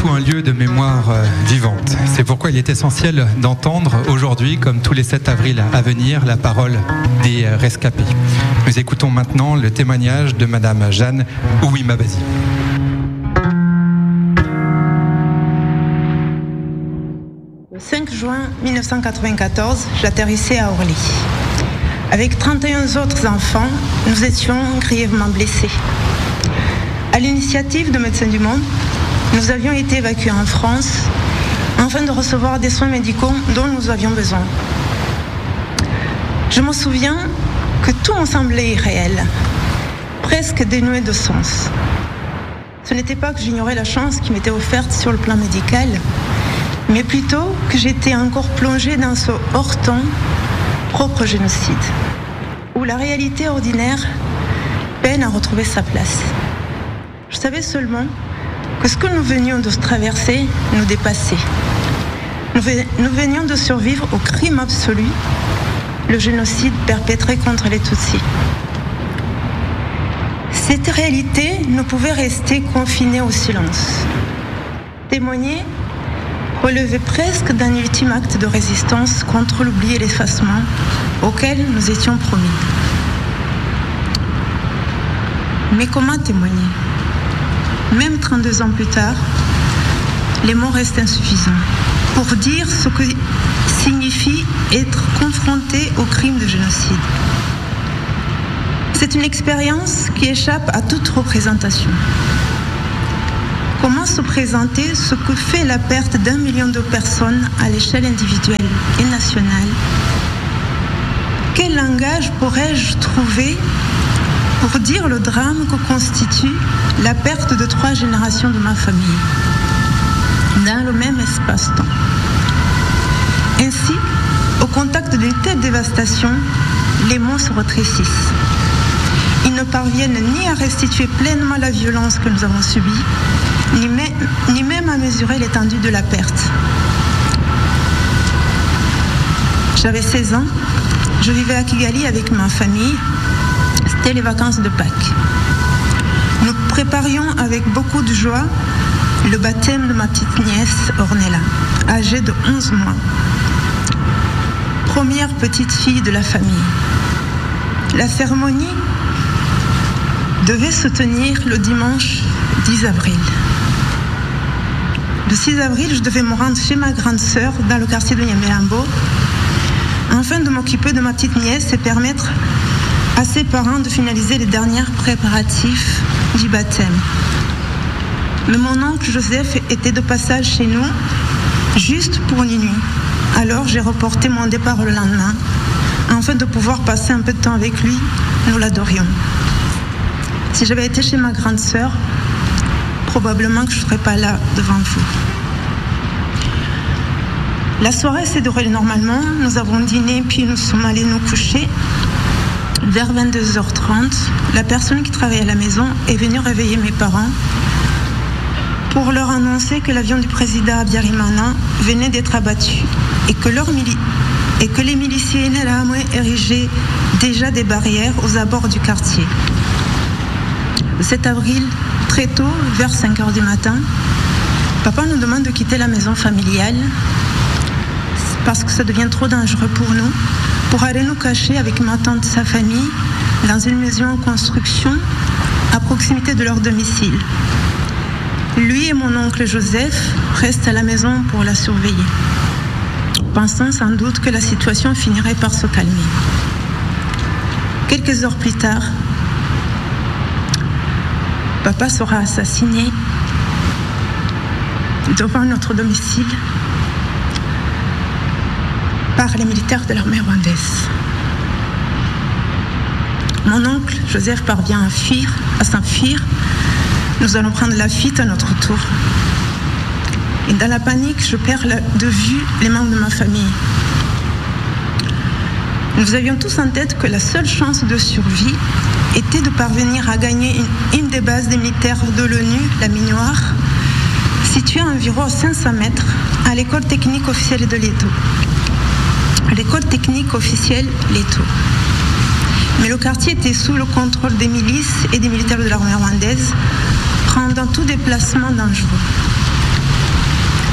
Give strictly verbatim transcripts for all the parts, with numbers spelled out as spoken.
surtout un lieu de mémoire euh, vivante. C'est pourquoi il est essentiel d'entendre aujourd'hui, comme tous les sept avril à venir, la parole des euh, rescapés. Nous écoutons maintenant le témoignage de Madame Jeanne Ouimabazi. Le cinq juin mille neuf cent quatre-vingt-quatorze, j'atterrissais à Orly. Avec trente et un autres enfants, nous étions grièvement blessés. À l'initiative de Médecins du Monde, nous avions été évacués en France afin de recevoir des soins médicaux dont nous avions besoin. Je me souviens que tout me semblait irréel, presque dénué de sens. Ce n'était pas que j'ignorais la chance qui m'était offerte sur le plan médical, mais plutôt que j'étais encore plongée dans ce hors-temps propre génocide, où la réalité ordinaire peine à retrouver sa place. Je savais seulement que ce que nous venions de traverser nous dépassait. Nous, nous venions de survivre au crime absolu, le génocide perpétré contre les Tutsis. Cette réalité ne pouvait rester confinée au silence. Témoigner relevait presque d'un ultime acte de résistance contre l'oubli et l'effacement auquel nous étions promis. Mais comment témoigner ? Même trente-deux ans plus tard, les mots restent insuffisants pour dire ce que signifie être confronté au crime de génocide. C'est une expérience qui échappe à toute représentation. Comment se présenter ce que fait la perte d'un million de personnes à l'échelle individuelle et nationale ? Quel langage pourrais-je trouver pour dire le drame que constitue la perte de trois générations de ma famille dans le même espace-temps? Ainsi, au contact d'une telle dévastation, les mots se rétrécissent. Ils ne parviennent ni à restituer pleinement la violence que nous avons subie, ni même, ni même à mesurer l'étendue de la perte. J'avais seize ans, je vivais à Kigali avec ma famille. C'était les vacances de Pâques. Nous préparions avec beaucoup de joie le baptême de ma petite nièce Ornella, âgée de onze mois. Première petite fille de la famille. La cérémonie devait se tenir le dimanche dix avril. Le six avril, je devais me rendre chez ma grande sœur dans le quartier de Nyamirambo afin de m'occuper de ma petite nièce et permettre à ses parents de finaliser les derniers préparatifs du baptême. Mais mon oncle Joseph était de passage chez nous juste pour une nuit. Alors j'ai reporté mon départ le lendemain afin de pouvoir passer un peu de temps avec lui. Nous l'adorions. Si j'avais été chez ma grande sœur, probablement que je ne serais pas là devant vous. La soirée s'est déroulée normalement. Nous avons dîné puis nous sommes allés nous coucher. Vers vingt-deux heures trente, la personne qui travaillait à la maison est venue réveiller mes parents pour leur annoncer que l'avion du président Habyarimana venait d'être abattu et que, leur mili- et que les miliciens Interahamwe érigeaient déjà des barrières aux abords du quartier. Le sept avril, très tôt, vers cinq heures du matin, papa nous demande de quitter la maison familiale parce que ça devient trop dangereux pour nous, pour aller nous cacher avec ma tante et sa famille dans une maison en construction à proximité de leur domicile. Lui et mon oncle Joseph restent à la maison pour la surveiller, pensant sans doute que la situation finirait par se calmer. Quelques heures plus tard, papa sera assassiné devant notre domicile par les militaires de l'armée rwandaise. Mon oncle Joseph parvient à fuir, à s'enfuir. Nous allons prendre la fuite à notre tour. Et dans la panique, je perds de vue les membres de ma famille. Nous avions tous en tête que la seule chance de survie était de parvenir à gagner une, une des bases des militaires de l'ONU, la Minoire, située à environ cinq cents mètres, à l'école technique officielle de Leto. L'école technique officielle Leto. Mais le quartier était sous le contrôle des milices et des militaires de l'armée rwandaise, rendant tout déplacement dangereux.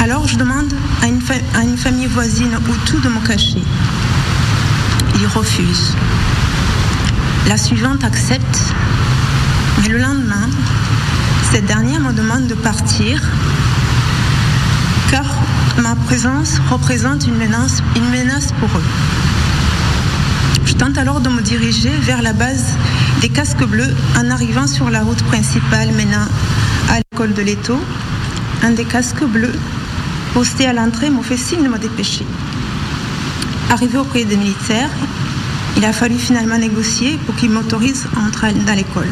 Alors je demande à une, fa- à une famille voisine Hutu de me cacher. Ils refusent. La suivante accepte, mais le lendemain, cette dernière me demande de partir car ma présence représente une menace, une menace pour eux. Je tente alors de me diriger vers la base des casques bleus en arrivant sur la route principale menant à l'école de l'Étau. Un des casques bleus posté à l'entrée me fait signe de me dépêcher. Arrivé auprès des militaires, il a fallu finalement négocier pour qu'ils m'autorisent à entrer dans l'école.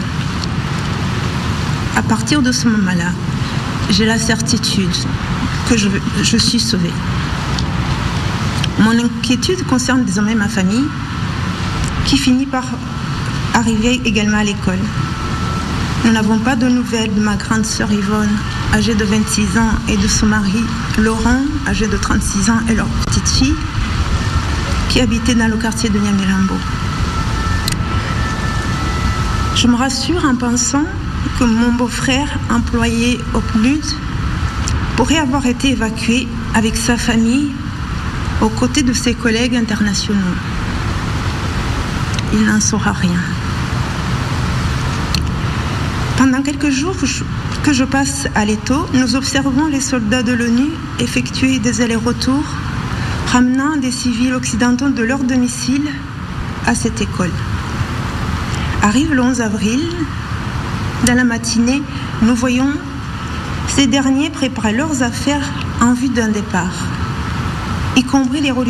À partir de ce moment-là, j'ai la certitude que je, je suis sauvée. Mon inquiétude concerne désormais ma famille, qui finit par arriver également à l'école. Nous n'avons pas de nouvelles de ma grande sœur Yvonne, âgée de vingt-six ans, et de son mari Laurent, âgé de trente-six ans, et leur petite fille, qui habitait dans le quartier de Nyamirambo. Je me rassure en pensant que mon beau-frère, employé au P N U D, pourrait avoir été évacué avec sa famille aux côtés de ses collègues internationaux. Il n'en saura rien. Pendant quelques jours que je passe à l'Étau, nous observons les soldats de l'ONU effectuer des allers-retours, ramenant des civils occidentaux de leur domicile à cette école. Arrive le onze avril, dans la matinée, nous voyons ces derniers préparer leurs affaires en vue d'un départ, y compris les religieux.